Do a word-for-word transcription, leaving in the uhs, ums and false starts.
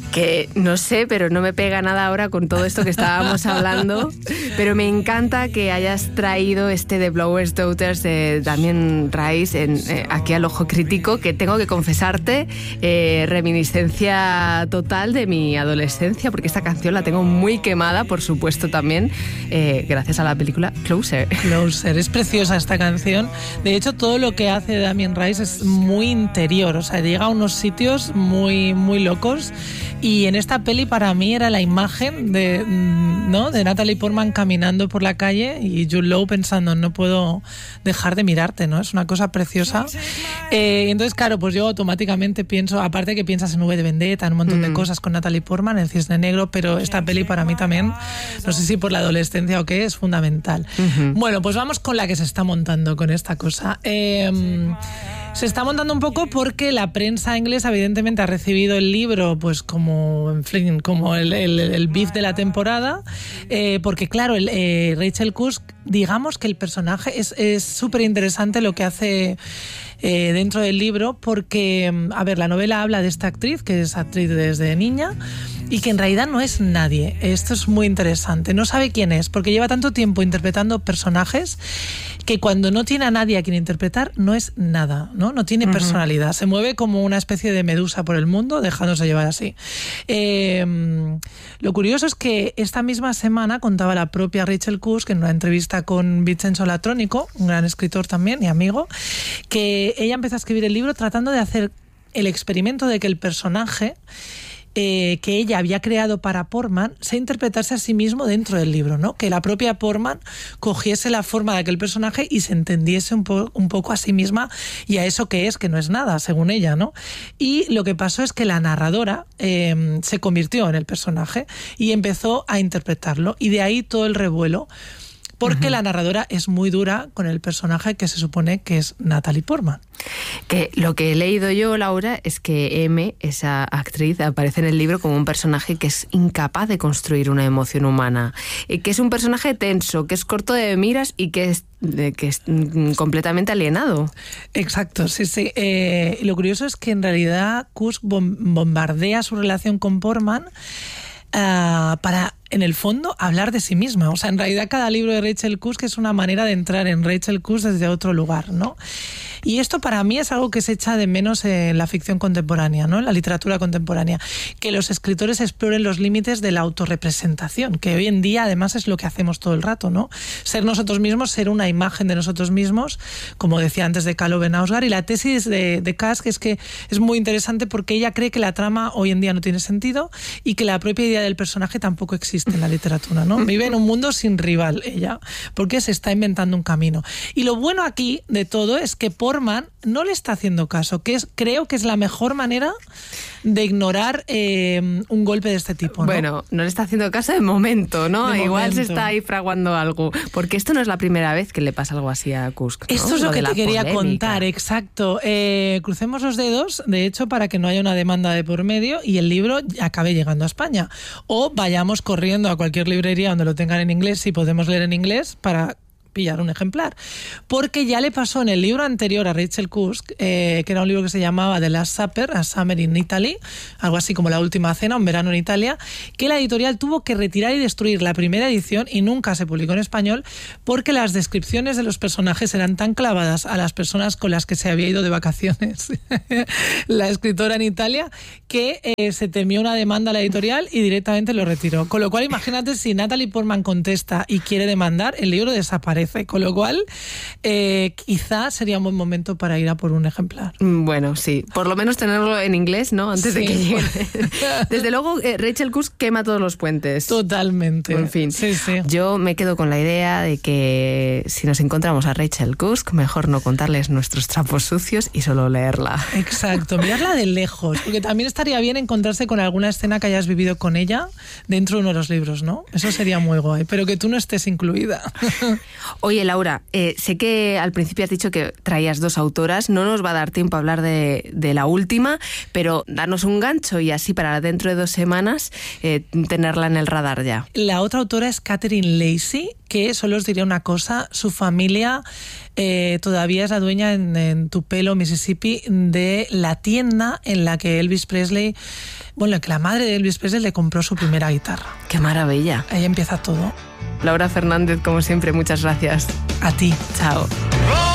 Que no sé, pero no me pega nada ahora con todo esto que estábamos hablando, pero me encanta que hayas traído este de Blower's Daughters de Damien Rice en, eh, aquí al Ojo Crítico, que tengo que confesarte, eh, reminiscencia total de mi adolescencia, porque esta canción la tengo muy quemada, por supuesto también, eh, gracias a la película Closer. Closer, es preciosa esta canción. De hecho, todo lo que hace Damien Rice es muy interior, o sea, llega a unos sitios muy, muy locos. Y en esta peli para mí era la imagen de, ¿no? de Natalie Portman caminando por la calle y Jude Law pensando no puedo dejar de mirarte, ¿no? Es una cosa preciosa. Eh, entonces, claro, pues yo automáticamente pienso, aparte que piensas en V de Vendetta, en un montón mm. de cosas con Natalie Portman, El Cisne Negro, pero esta peli para mí también, no sé si por la adolescencia o qué, es fundamental. Uh-huh. Bueno, pues vamos con la que se está montando con esta cosa. Eh, se está montando un poco porque la prensa inglesa evidentemente ha recibido el libro pues como, en fin, como el, el, el beef de la temporada, eh, porque claro, el, eh, Rachel Cusk, digamos que el personaje es súper interesante lo que hace eh, dentro del libro, porque, a ver, la novela habla de esta actriz, que es actriz desde niña, y que en realidad no es nadie. Esto es muy interesante. No sabe quién es, porque lleva tanto tiempo interpretando personajes que cuando no tiene a nadie a quien interpretar, no es nada, ¿no? No tiene personalidad. Uh-huh. Se mueve como una especie de medusa por el mundo, dejándose llevar así. Eh, lo curioso es que esta misma semana contaba la propia Rachel Cusk en una entrevista con Vincenzo Latrónico, un gran escritor también y amigo, que ella empezó a escribir el libro tratando de hacer el experimento de que el personaje Eh, que ella había creado para Portman se interpretase a sí mismo dentro del libro, ¿no? Que la propia Portman cogiese la forma de aquel personaje y se entendiese un, po- un poco a sí misma y a eso que es, que no es nada, según ella, ¿no? Y lo que pasó es que la narradora eh, se convirtió en el personaje y empezó a interpretarlo, y de ahí todo el revuelo, porque uh-huh. la narradora es muy dura con el personaje que se supone que es Natalie Portman. Que lo que he leído yo, Laura, es que M, esa actriz, aparece en el libro como un personaje que es incapaz de construir una emoción humana, que es un personaje tenso, que es corto de miras y que es, de, que es completamente alienado. Exacto, sí, sí. Eh, lo curioso es que en realidad Cusk bombardea su relación con Portman Uh, para, en el fondo, hablar de sí misma. O sea, en realidad cada libro de Rachel Cusk es una manera de entrar en Rachel Cusk desde otro lugar, ¿no? Y esto para mí es algo que se echa de menos en la ficción contemporánea, ¿no? En la literatura contemporánea, que los escritores exploren los límites de la autorrepresentación, que hoy en día además es lo que hacemos todo el rato, ¿no? Ser nosotros mismos, ser una imagen de nosotros mismos, como decía antes de Kalo Ben-Ausgar. Y la tesis de, de Cusk es que es muy interesante porque ella cree que la trama hoy en día no tiene sentido y que la propia idea del personaje tampoco existe en la literatura, ¿no? Vive en un mundo sin rival ella, porque se está inventando un camino. Y lo bueno aquí de todo es que Portman no le está haciendo caso, que es, creo que es la mejor manera de ignorar eh, un golpe de este tipo, ¿no? Bueno, no le está haciendo caso de momento, ¿no? De Igual momento. Se está ahí fraguando algo, porque esto no es la primera vez que le pasa algo así a Cusk, ¿no? Esto es lo, lo que te quería polémica. contar, exacto. Eh, crucemos los dedos, de hecho, para que no haya una demanda de por medio y el libro acabe llegando a España. O vayamos corriendo a cualquier librería donde lo tengan en inglés, si podemos leer en inglés, para pillar un ejemplar, porque ya le pasó en el libro anterior a Rachel Cusk, eh, que era un libro que se llamaba The Last Supper, A Summer in Italy, algo así como La Última Cena, un verano en Italia, que la editorial tuvo que retirar y destruir la primera edición y nunca se publicó en español porque las descripciones de los personajes eran tan clavadas a las personas con las que se había ido de vacaciones la escritora en Italia, que eh, se temió una demanda a la editorial y directamente lo retiró. Con lo cual, imagínate si Natalie Portman contesta y quiere demandar, el libro desaparece. Con lo cual, eh, quizá sería un buen momento para ir a por un ejemplar. Bueno, sí. Por lo menos tenerlo en inglés, ¿no? Antes sí. de que llegue. Desde luego, eh, Rachel Cusk quema todos los puentes. Totalmente. En fin. Sí, sí. Yo me quedo con la idea de que si nos encontramos a Rachel Cusk, mejor no contarles nuestros trapos sucios y solo leerla. Exacto. Mirarla de lejos. Porque también estaría bien encontrarse con alguna escena que hayas vivido con ella dentro de uno de los libros, ¿no? Eso sería muy guay. Pero que tú no estés incluida. Oye, Laura, eh, sé que al principio has dicho que traías dos autoras, no nos va a dar tiempo a hablar de, de la última, pero danos un gancho y así para dentro de dos semanas eh, tenerla en el radar ya. La otra autora es Catherine Lacey, que solo os diré una cosa, su familia eh, todavía es la dueña en, en Tupelo, Mississippi, de la tienda en la que Elvis Presley, bueno, que la madre de Elvis Presley le compró su primera guitarra. ¡Qué maravilla! Ahí empieza todo. Laura Fernández, como siempre, muchas gracias. A ti. Chao.